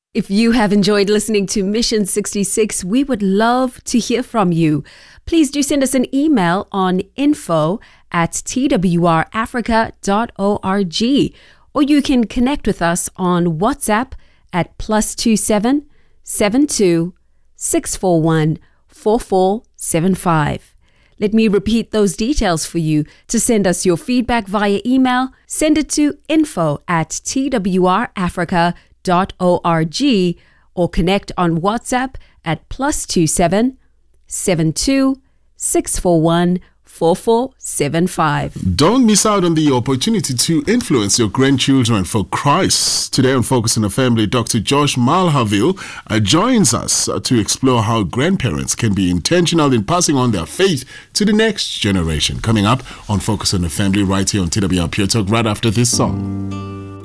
If you have enjoyed listening to Mission 66, we would love to hear from you. Please do send us an email on info@twrafrica.org, or you can connect with us on WhatsApp at +27 72 641 4475. Let me repeat those details for you. To send us your feedback via email, send it to info@twrafrica.org, or connect on WhatsApp at +27 72 641 4475. Don't miss out on the opportunity to influence your grandchildren for Christ. Today on Focus on the Family, Dr. Josh Malhaville joins us to explore how grandparents can be intentional in passing on their faith to the next generation. Coming up on Focus on the Family right here on TWR Pure Talk right after this song.